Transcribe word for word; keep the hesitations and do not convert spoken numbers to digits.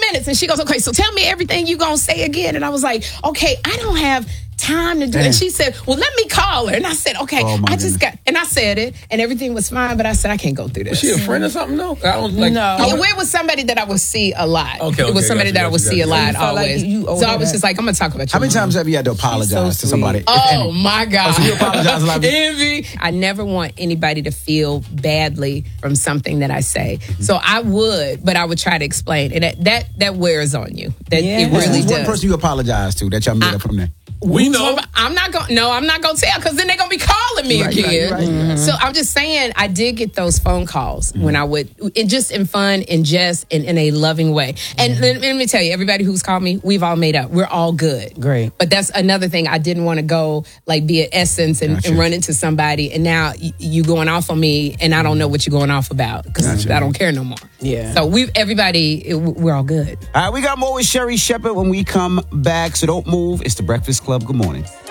minutes. And she goes, okay, so tell me everything you going to say again. And I was like, okay, I don't have time to do it. And she said, well, let me call her. And I said, okay, oh I just got, and I said it, and everything was fine, but I said, I can't go through this. Was she a friend or something, though? I don't like. No. Yeah, it was somebody that I would see a lot. Okay, it was okay, somebody gotcha, that I would gotcha, see a gotcha. lot So always. like you owe so her I was that. just like, I'm going to talk about you. How many times have you had to apologize so to somebody? Oh, If- my God. Oh, so you apologize a lot. Envy. I never want anybody to feel badly from something that I say. Mm-hmm. So I would, but I would try to explain. And that that, that wears on you. That Yeah. It really Who's does. one person you apologize to that y'all made up from there? We know. I'm not going. No, I'm not going to tell because then they're going to be calling me Right, again. right, right, right. So I'm just saying, I did get those phone calls mm-hmm. when I would, it just in fun, in jest, and in a loving way. And mm-hmm. let, let me tell you, everybody who's called me, we've all made up. We're all good. Great. But that's another thing. I didn't want to go like be at Essence and, Gotcha. and run into somebody, and now y- you going off on me, and I don't know what you're going off about because Gotcha. I don't care no more. Yeah. So we, everybody, it, we're all good. All right, we got more with Sherri Shepherd when we come back, so don't move. It's The Breakfast Club. Good morning.